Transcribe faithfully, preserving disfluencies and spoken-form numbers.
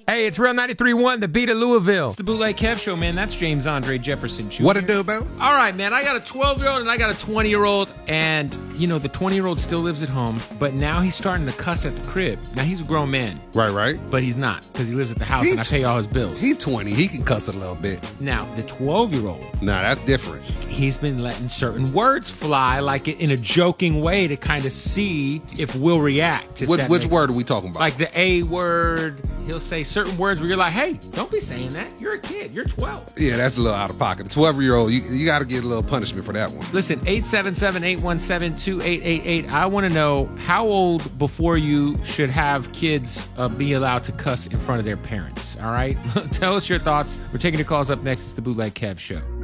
Hey, it's Real ninety-three point one, the beat of Louisville. It's the Bootleg Kev Show, man. That's James Andre Jefferson Junior What it do, Bill? All right, man, I got a twelve-year-old and I got a twenty-year-old, and, you know, the twenty-year-old still lives at home, but now he's starting to cuss at the crib. Now, he's a grown man. Right, right. But he's not, because he lives at the house He and I pay all his bills. He twenty. He can cuss a little bit. Now, the twelve-year-old, Nah, that's different. he's been letting certain words fly, like in a joking way, to kind of see if we'll react. if Which, that which makes- word are we talking about? Like the A word. He'll say certain words where you're like, hey, don't be saying that. You're a kid. You're twelve. Yeah, that's a little out of pocket. The twelve-year-old, you, you got to get a little punishment for that one. Listen, eight seven seven, eight one seven, two eight eight eight. I want to know how old before you should have kids uh, be allowed to cuss in front of their parents, all right? Tell us your thoughts. We're taking your calls up next. It's the Bootleg Kev Show.